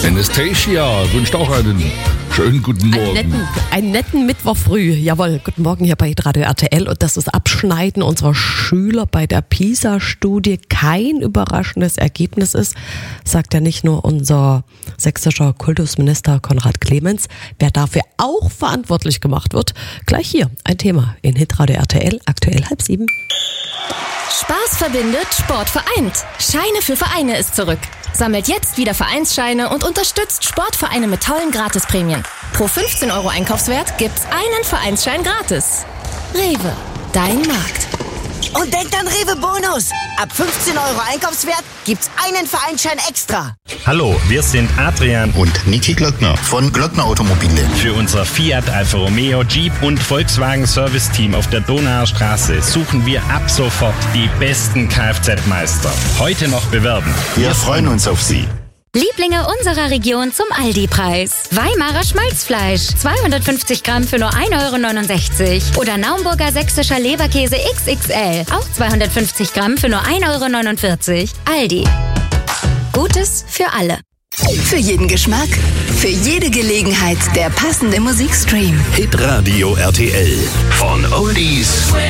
Anastasia wünscht auch einen schönen guten Morgen. Einen netten Mittwoch früh. Jawohl, guten Morgen hier bei Hitradio RTL. Und das ist Abschneiden unserer Schüler bei der PISA-Studie kein überraschendes Ergebnis ist, sagt ja nicht nur unser sächsischer Kultusminister Konrad Clemens. Wer dafür auch verantwortlich gemacht wird, gleich hier ein Thema in Hitradio RTL, aktuell 6:30. Spaß verbindet, Sport vereint. Scheine für Vereine ist zurück. Sammelt jetzt wieder Vereinsscheine und unterstützt Sportvereine mit tollen Gratisprämien. Pro 15 € Einkaufswert gibt's einen Vereinsschein gratis. Rewe, dein Markt. Und denkt an Rewe Bonus. Ab 15 € Einkaufswert gibt's einen Vereinsschein extra. Hallo, wir sind Adrian und Niki Glöckner von Glöckner Automobile. Für unser Fiat, Alfa Romeo, Jeep und Volkswagen Service Team auf der Donauer Straße suchen wir ab sofort die besten Kfz-Meister. Heute noch bewerben. Wir freuen uns auf Sie. Lieblinge unserer Region zum Aldi-Preis. Weimarer Schmalzfleisch, 250 Gramm für nur 1,69 € Oder Naumburger sächsischer Leberkäse XXL, auch 250 Gramm für nur 1,49 €. Aldi. Gutes für alle. Für jeden Geschmack, für jede Gelegenheit der passende Musikstream. Hitradio RTL. Von Oldies